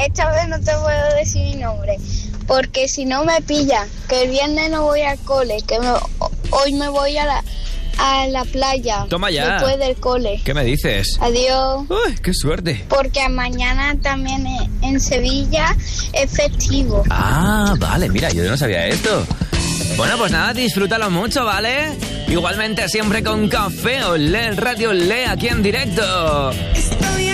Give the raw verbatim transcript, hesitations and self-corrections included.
esta vez no te puedo decir mi nombre, porque si no me pilla, que el viernes no voy al cole, que me, hoy me voy a la, a la playa. Toma ya. Después del cole. ¿Qué me dices? Adiós. Uy, qué suerte. Porque mañana también en Sevilla es festivo. Ah, vale, mira, yo no sabía esto. Bueno, pues nada, disfrútalo mucho, ¿vale? Igualmente siempre con Café Olé, Radio Olé, aquí en directo. Estoy